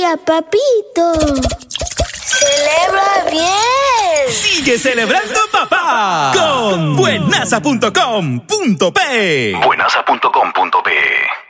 Mira, papito. ¡Celebra bien! ¡Sigue celebrando, papá! Con buenaza.com.pe. Buenaza.com.pe